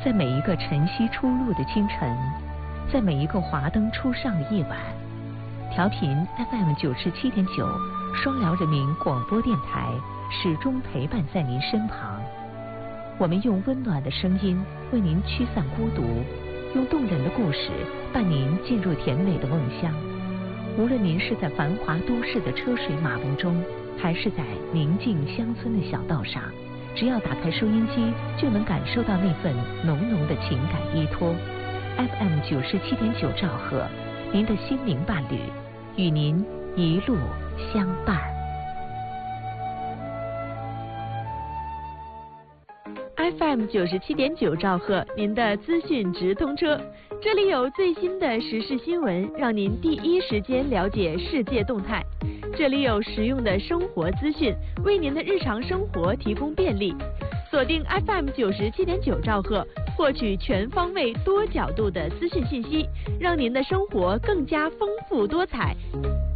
在每一个晨曦初露的清晨，在每一个华灯初上的夜晚，调频 FM97.9双辽人民广播电台始终陪伴在您身旁。我们用温暖的声音为您驱散孤独，用动人的故事伴您进入甜美的梦乡。无论您是在繁华都市的车水马龙中，还是在宁静乡村的小道上，只要打开收音机，就能感受到那份浓浓的情感依托。FM97.9兆赫，您的心灵伴侣，与您一路相伴。 FM97.9兆赫，您的资讯直通车，这里有最新的时事新闻，让您第一时间了解世界动态。这里有实用的生活资讯，为您的日常生活提供便利。锁定 FM97.9兆赫，获取全方位、多角度的资讯信息，让您的生活更加丰富多彩。